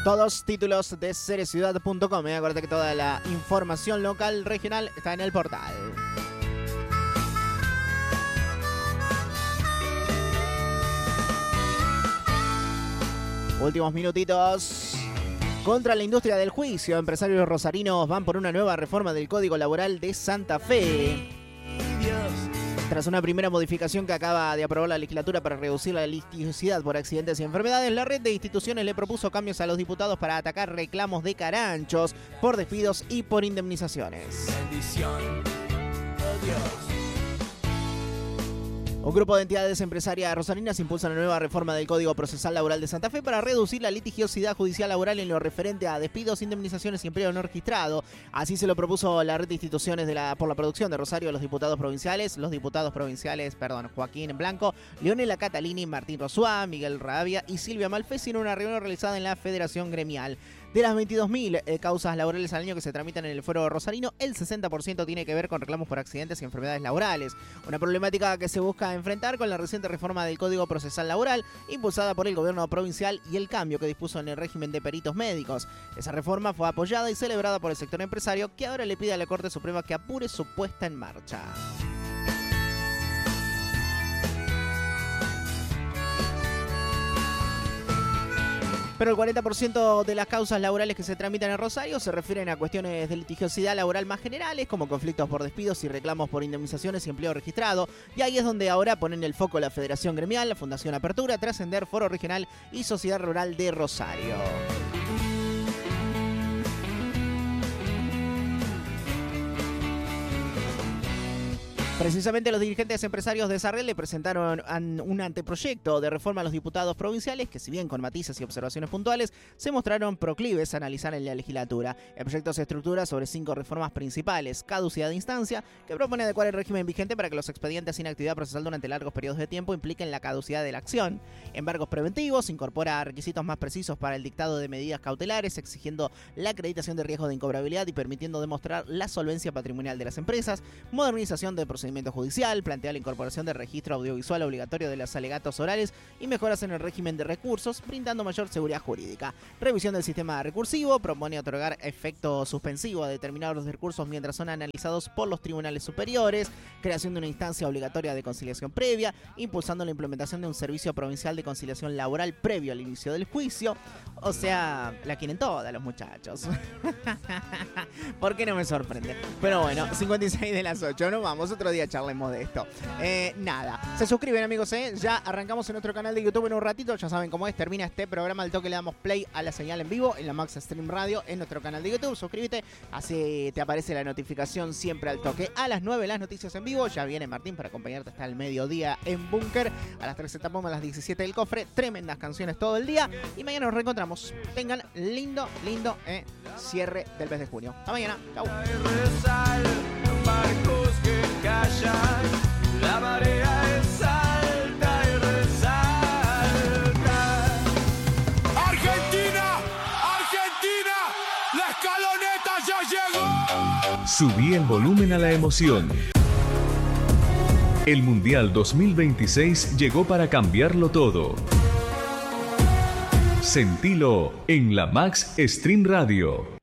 Todos títulos de cereciudad.com. Acuérdate que toda la información local, regional, está en el portal. Últimos minutitos. Contra la industria del juicio, empresarios rosarinos van por una nueva reforma del Código Laboral de Santa Fe. Tras una primera modificación que acaba de aprobar la legislatura para reducir la litigiosidad por accidentes y enfermedades, la red de instituciones le propuso cambios a los diputados para atacar reclamos de caranchos por despidos y por indemnizaciones. Bendición. Oh, Dios. Un grupo de entidades empresarias rosarinas impulsa una nueva reforma del Código Procesal Laboral de Santa Fe para reducir la litigiosidad judicial laboral en lo referente a despidos, indemnizaciones y empleo no registrado. Así se lo propuso la red de instituciones por la producción de Rosario, los diputados provinciales, Joaquín Blanco, Leonela Catalini, Martín Rosuá, Miguel Rabia y Silvia Malfesi en una reunión realizada en la Federación Gremial. De las 22.000 causas laborales al año que se tramitan en el fuero rosarino, el 60% tiene que ver con reclamos por accidentes y enfermedades laborales. Una problemática que se busca enfrentar con la reciente reforma del Código Procesal Laboral, impulsada por el gobierno provincial y el cambio que dispuso en el régimen de peritos médicos. Esa reforma fue apoyada y celebrada por el sector empresario, que ahora le pide a la Corte Suprema que apure su puesta en marcha. Pero el 40% de las causas laborales que se tramitan en Rosario se refieren a cuestiones de litigiosidad laboral más generales, como conflictos por despidos y reclamos por indemnizaciones y empleo registrado. Y ahí es donde ahora ponen el foco la Federación Gremial, la Fundación Apertura, Trascender, Foro Regional y Sociedad Rural de Rosario. Precisamente los dirigentes empresarios de esa red le presentaron un anteproyecto de reforma a los diputados provinciales que, si bien con matices y observaciones puntuales, se mostraron proclives a analizar en la legislatura. El proyecto se estructura sobre 5 reformas principales: caducidad de instancia, que propone adecuar el régimen vigente para que los expedientes sin actividad procesal durante largos periodos de tiempo impliquen la caducidad de la acción; embargos preventivos, incorpora requisitos más precisos para el dictado de medidas cautelares, exigiendo la acreditación de riesgo de incobrabilidad y permitiendo demostrar la solvencia patrimonial de las empresas; modernización del procedimiento judicial, plantea la incorporación de registro audiovisual obligatorio de los alegatos orales y mejoras en el régimen de recursos, brindando mayor seguridad jurídica; revisión del sistema recursivo, propone otorgar efecto suspensivo a determinados recursos mientras son analizados por los tribunales superiores; creación de una instancia obligatoria de conciliación previa, impulsando la implementación de un servicio provincial de conciliación laboral previo al inicio del juicio. O sea, la quieren todas los muchachos. ¿Por qué no me sorprende? Pero bueno, 56 de las 8, nos vamos, otro día charlemos de esto. Nada, se suscriben, amigos, ya arrancamos en nuestro canal de YouTube en un ratito, ya saben cómo es, termina este programa, al toque le damos play a la señal en vivo en la Max Stream Radio en nuestro canal de YouTube. Suscríbete, así te aparece la notificación siempre al toque. A las 9 las noticias en vivo, ya viene Martín para acompañarte hasta el mediodía en Búnker. A las 13 tapamos, a las 17 el cofre, tremendas canciones todo el día y mañana nos reencontramos. Tengan lindo cierre del mes de junio. Hasta mañana, chau. La marea es alta y resalta. ¡Argentina! ¡Argentina! ¡La escaloneta ya llegó! Subí el volumen a la emoción. El Mundial 2026 llegó para cambiarlo todo. Sentilo en la Max Stream Radio.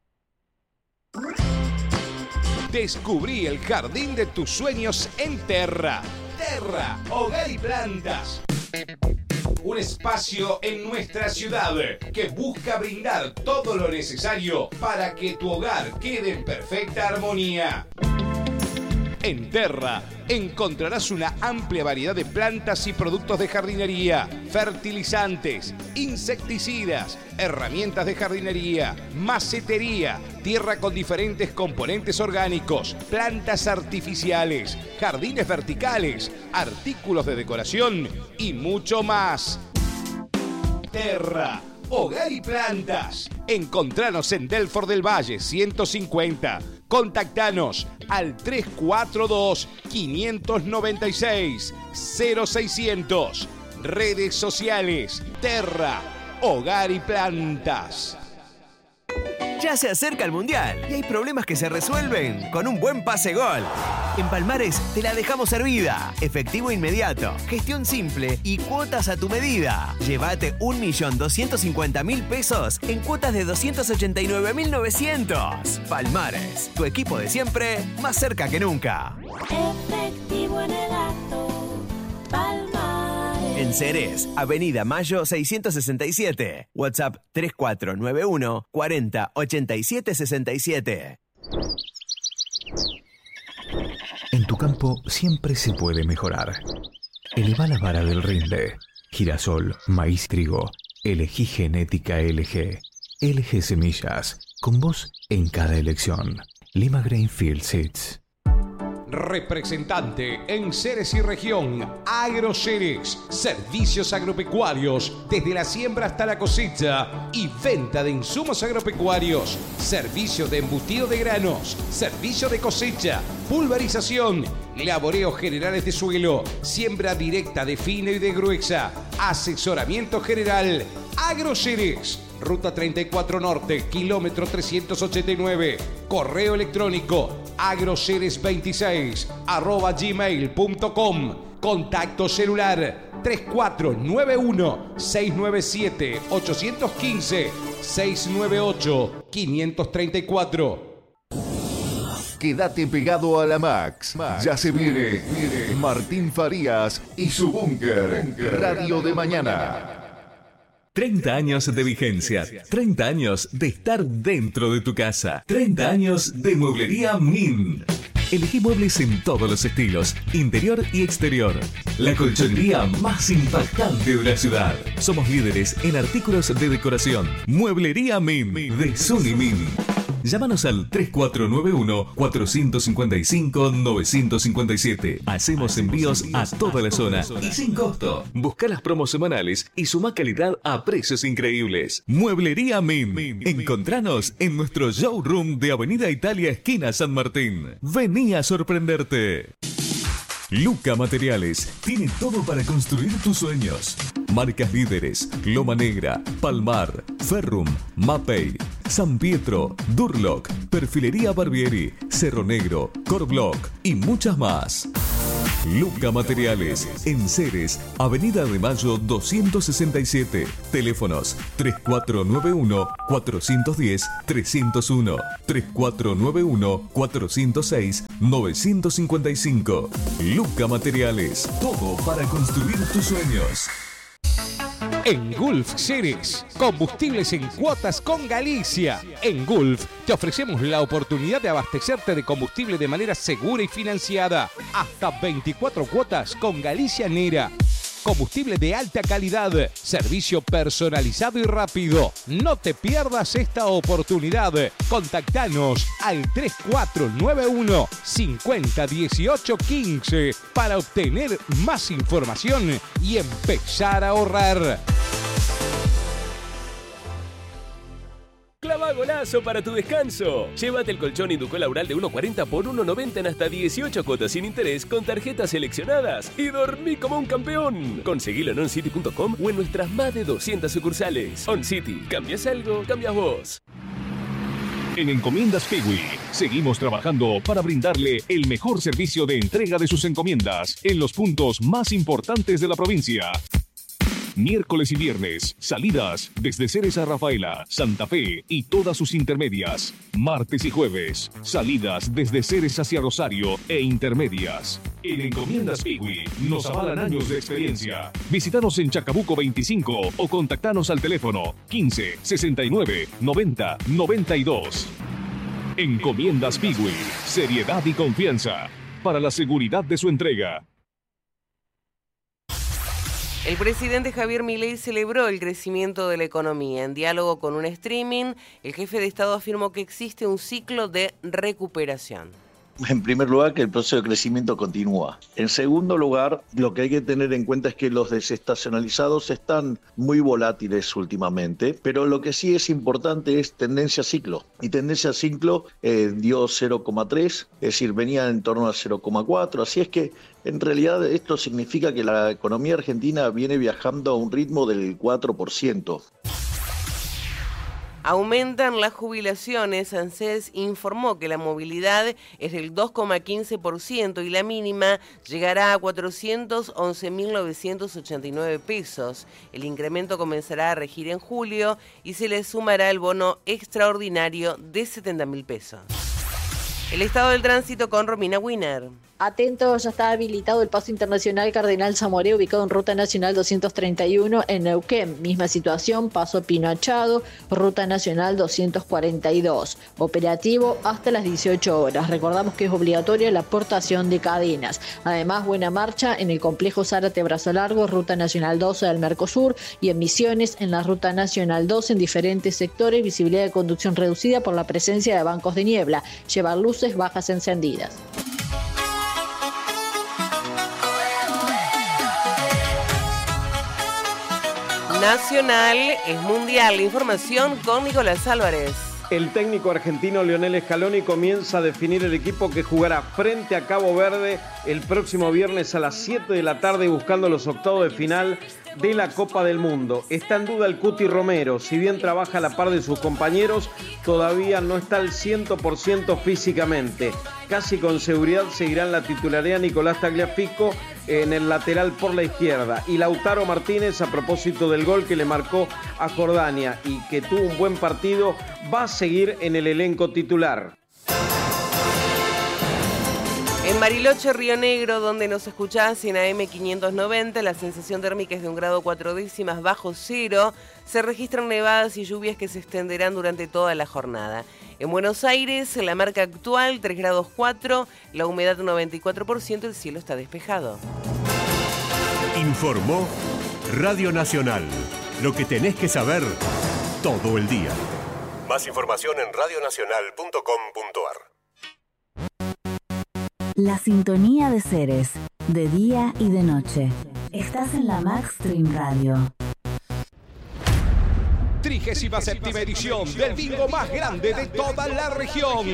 Descubrí el jardín de tus sueños en Terra. Terra, hogar y plantas. Un espacio en nuestra ciudad que busca brindar todo lo necesario para que tu hogar quede en perfecta armonía. En Terra encontrarás una amplia variedad de plantas y productos de jardinería, fertilizantes, insecticidas, herramientas de jardinería, macetería, tierra con diferentes componentes orgánicos, plantas artificiales, jardines verticales, artículos de decoración y mucho más. Terra, hogar y plantas. Encontranos en Delfort del Valle 150. Contactanos al 342-596-0600. Redes sociales, Terra, hogar y plantas. Ya se acerca el Mundial y hay problemas que se resuelven con un buen pase gol. En Palmares te la dejamos servida. Efectivo inmediato, gestión simple y cuotas a tu medida. Llévate 1.250.000 pesos en cuotas de 289.900. Palmares, tu equipo de siempre, más cerca que nunca. Efectivo en el acto, Palmares. En Ceres, Avenida Mayo 667. WhatsApp 3491 40 87 67. En tu campo siempre se puede mejorar. Eleva la vara del rinde. Girasol, maíz, trigo. Elegí genética LG. LG Semillas. Con vos en cada elección. Lima Grainfield Seeds. Representante en Ceres y región, Agroceres, servicios agropecuarios desde la siembra hasta la cosecha y venta de insumos agropecuarios, servicio de embutido de granos, servicio de cosecha, pulverización, laboreos generales de suelo, siembra directa de fina y de gruesa, asesoramiento general. Agroceres, Ruta 34 Norte, kilómetro 389, correo electrónico agroceres26@gmail.com, contacto celular 3491-697-815, 698-534. Quédate pegado a la Max. Ya se viene Martín Farías y su búnker. Radio de mañana. 30 años de vigencia, 30 años de estar dentro de tu casa, 30 años de Mueblería Min. Elegí muebles en todos los estilos, interior y exterior. La colchonería más impactante de la ciudad. Somos líderes en artículos de decoración. Mueblería Min de Suni Min. Llámanos al 3491-455-957. Hacemos envíos a toda la zona y sin costo. Busca las promos semanales y suma calidad a precios increíbles. Mueblería Min. Encontranos en nuestro showroom de Avenida Italia, esquina San Martín. Vení a sorprenderte. Luca Materiales tiene todo para construir tus sueños. Marcas líderes: Loma Negra, Palmar, Ferrum, Mapei, San Pietro, Durlock, Perfilería Barbieri, Cerro Negro, Corblock y muchas más. Luca Materiales, en Ceres, Avenida de Mayo 267. Teléfonos 3491-410-301, 3491-406-955. Luca Materiales, todo para construir tus sueños. En Gulf Ceres, combustibles en cuotas con Galicia. En Gulf te ofrecemos la oportunidad de abastecerte de combustible de manera segura y financiada. Hasta 24 cuotas con Galicia Nera. Combustible de alta calidad, servicio personalizado y rápido. No te pierdas esta oportunidad. Contactanos al 3491 50 18 15 para obtener más información y empezar a ahorrar. Clava golazo para tu descanso. Llévate el colchón Inducó Laural de 1.40 por 1.90 en hasta 18 cuotas sin interés con tarjetas seleccionadas y dormí como un campeón. Conseguilo en oncity.com o en nuestras más de 200 sucursales. OnCity, cambias algo, cambias vos. En Encomiendas Piwi seguimos trabajando para brindarle el mejor servicio de entrega de sus encomiendas en los puntos más importantes de la provincia. Miércoles y viernes, salidas desde Ceres a Rafaela, Santa Fe y todas sus intermedias. Martes y jueves, salidas desde Ceres hacia Rosario e intermedias. En Encomiendas Piwi nos avalan años de experiencia. Visítanos en Chacabuco 25 o contactanos al teléfono 15 69 90 92. Encomiendas Piwi, seriedad y confianza para la seguridad de su entrega. El presidente Javier Milei celebró el crecimiento de la economía. En diálogo con un streaming, el jefe de Estado afirmó que existe un ciclo de recuperación. En primer lugar, que el proceso de crecimiento continúa. En segundo lugar, lo que hay que tener en cuenta es que los desestacionalizados están muy volátiles últimamente, pero lo que sí es importante es tendencia a ciclo. Y tendencia a ciclo dio 0,3, es decir, venía en torno a 0,4, así es que en realidad esto significa que la economía argentina viene viajando a un ritmo del 4%. Aumentan las jubilaciones. ANSES informó que la movilidad es del 2,15% y la mínima llegará a 411.989 pesos. El incremento comenzará a regir en julio y se le sumará el bono extraordinario de 70.000 pesos. El estado del tránsito con Romina Wiener. Atento, ya está habilitado el paso internacional Cardenal Zamoré, ubicado en Ruta Nacional 231 en Neuquén. Misma situación, paso Pino Achado, Ruta Nacional 242. Operativo hasta las 18 horas. Recordamos que es obligatoria la portación de cadenas. Además, buena marcha en el complejo Zárate Brazo Largo, Ruta Nacional 12 del Mercosur, y en Misiones en la Ruta Nacional 12 en diferentes sectores. Visibilidad de conducción reducida por la presencia de bancos de niebla. Llevar luces bajas encendidas. Nacional es mundial. Información con Nicolás Álvarez. El técnico argentino Lionel Scaloni comienza a definir el equipo que jugará frente a Cabo Verde el próximo viernes a las 7 de la tarde buscando los octavos de final de la Copa del Mundo. Está en duda el Cuti Romero, si bien trabaja a la par de sus compañeros, todavía no está al 100% físicamente. Casi con seguridad seguirán la titularidad Nicolás Tagliafico en el lateral por la izquierda y Lautaro Martínez, a propósito del gol que le marcó a Jordania y que tuvo un buen partido, va a seguir en el elenco titular. En Bariloche, Río Negro, donde nos escuchás en AM 590, la sensación térmica es de 1 grado 4 décimas bajo cero. Se registran nevadas y lluvias que se extenderán durante toda la jornada. En Buenos Aires, la marca actual 3 grados 4, la humedad 94%, el cielo está despejado. Informó Radio Nacional. Lo que tenés que saber todo el día. Más información en radionacional.com.ar. La sintonía de seres, de día y de noche. Estás en la Maxstream Radio. 37ª edición del bingo más grande de toda la región.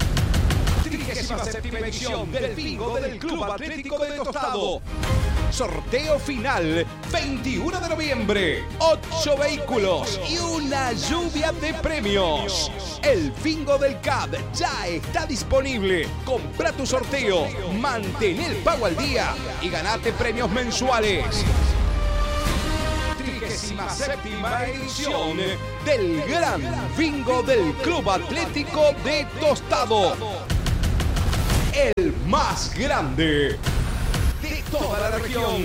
37ª edición del bingo del Club Atlético de Tostado. Sorteo final, 21 de noviembre. 8 vehículos y una lluvia de premios. El bingo del CAD ya está disponible. Compra tu sorteo, mantén el pago al día y ganate premios mensuales. 37ª edición del gran bingo del Club Atlético de Tostado. El más grande de toda la región.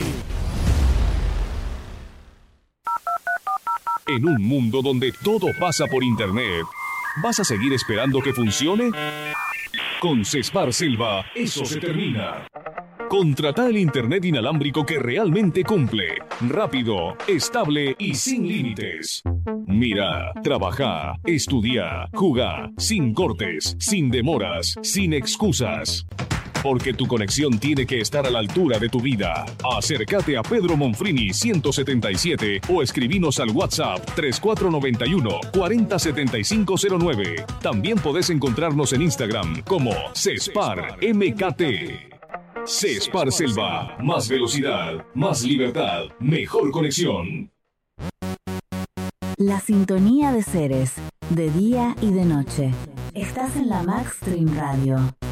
En un mundo donde todo pasa por internet, ¿vas a seguir esperando que funcione? Con Cespar Selva, eso se termina. Contrata el internet inalámbrico que realmente cumple. Rápido, estable y sin límites. Mira, trabaja, estudia, jugá, sin cortes, sin demoras, sin excusas. Porque tu conexión tiene que estar a la altura de tu vida. Acércate a Pedro Monfrini 177 o escribinos al WhatsApp 3491 407509. También podés encontrarnos en Instagram como Cespar MKT. Cespar Selva, más velocidad, más libertad, mejor conexión. La sintonía de seres, de día y de noche. Estás en la Maxstream Radio.